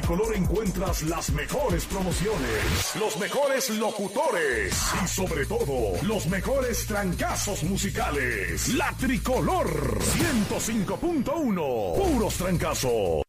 Tricolor encuentras las mejores promociones, los mejores locutores y sobre todo, los mejores trancazos musicales. La Tricolor 105.1, puros trancazos.